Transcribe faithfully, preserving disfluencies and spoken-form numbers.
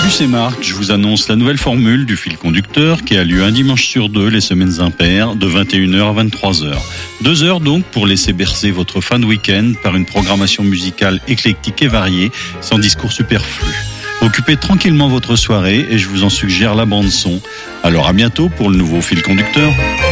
Salut, c'est Marc. Je vous annonce la nouvelle formule du fil conducteur qui a lieu un dimanche sur deux les semaines impaires de vingt et une heures à vingt-trois heures. Deux heures donc pour laisser bercer votre fin de week-end par une programmation musicale éclectique et variée sans discours superflu. Occupez tranquillement votre soirée et je vous en suggère la bande son. Alors à bientôt pour le nouveau fil conducteur.